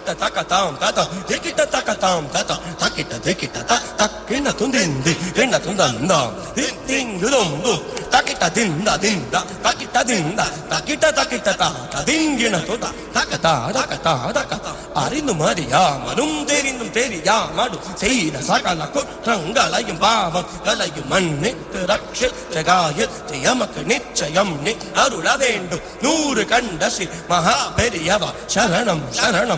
திக்கிட்ட தக்கத்தாம் தத்தா திக்கிட்ட தக்கத்தாம் தத்தா தக்கிட்ட திக்கிட்ட தக்கின துந்திந்தி என்ன துந்தந்தாம் திங்குதும்பு தக்கிட்ட திந்தா திந்தா தக்கிட்ட திந்தா தக்கிட்ட தக்கிட்ட ததிங்கின துதா தக்கத்தா தக்கத்தா தக்கத்தா அறிந்து மறியாமலும் தெரிந்தும் தெரியாமலும் செய்த சகல குற்றங்களையும் பாவங்களையும் மன்னித்து ரட்சித்தகாய எமக்கு நிச்சயம் நீ அருள வேண்டும் 100 கண்ட ஸ்ரீ மகா பெரியவா சரணம் சரணம்